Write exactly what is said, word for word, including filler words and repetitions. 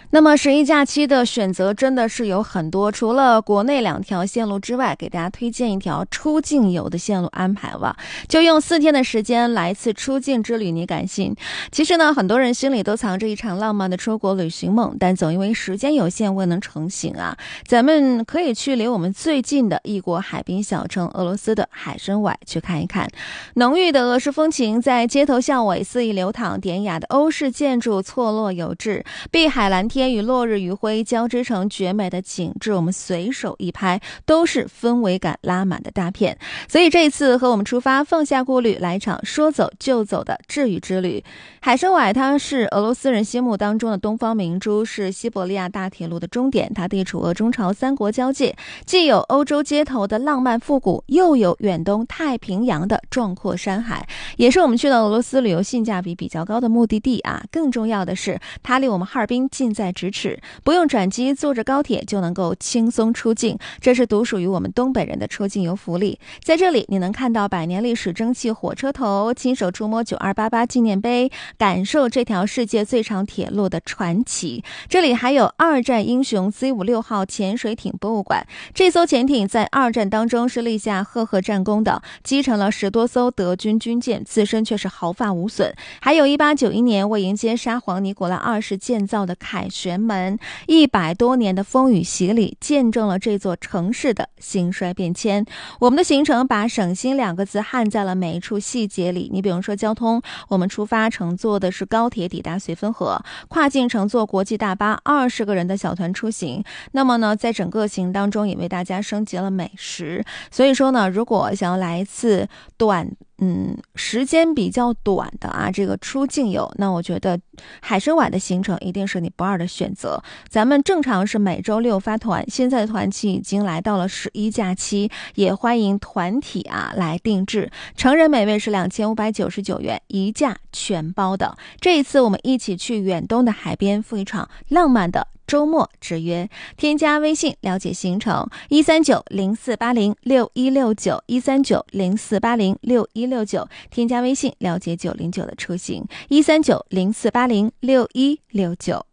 那么十一假期的选择真的是有很多，除了国内两条线路之外，给大家推荐一条出境游的线路安排吧。就用四天的时间来一次出境之旅，你敢信？其实呢，很多人心里都藏着一场浪漫的出国旅行梦，但总因为时间有限未能成行啊。咱们可以去离我们最近的异国海滨小城俄罗斯的海参崴去看一看，浓郁的俄式风情在街头巷尾肆意流淌，典雅的欧式建筑错落有致，碧海蓝天与落日余晖交织成绝美的景致，我们随手一拍都是氛围感拉满的大片。所以这一次和我们出发，放下顾虑，来场说走就走的治愈之旅。海参崴它是俄罗斯人心目当中的东方明珠，是西伯利亚大铁路的终点，它地处俄中朝三国交界，既有欧洲街头的浪漫复古，又有远东太平洋的壮阔山海，也是我们去到俄罗斯旅游性价比比较高的目的地啊。更重要的是，它离我们哈尔滨近在咫尺，不用转机，坐着高铁就能够轻松出境，这是独属于我们东北人的出境游福利。在这里你能看到百年历史蒸汽火车头，亲手触摸九二八八纪念碑，感受这条世界最长铁路的传奇。这里还有二战英雄 C 五十六号潜水艇博物馆，这艘潜艇在二战当中是立下赫赫战功的，击沉了十多艘德军军舰，自身却是毫发无损。还有一八九一年为迎接沙皇尼古拉二世建造的凯旋门，一百多年的风雨洗礼，见证了这座城市的兴衰变迁。我们的行程把省心两个字焊在了每一处细节里。你比如说交通，我们出发乘坐的是高铁抵达绥芬河，跨境乘坐国际大巴，二十个人的小团出行。那么呢，在整个行当中也为大家升级了美食。所以说呢，如果想要来一次短嗯，时间比较短的啊，这个出境游，那我觉得海参崴的行程一定是你不二的选择。咱们正常是每周六发团，现在的团期已经来到了十一假期，也欢迎团体啊来定制。成人每位是两千五百九十九元，一价全包的。这一次我们一起去远东的海边，赴一场浪漫的周末之约。添加微信了解行程一三九零四八零六一六九一三九零四八零六一六九，添加微信了解九零九的出行一三九零四八零六一六九。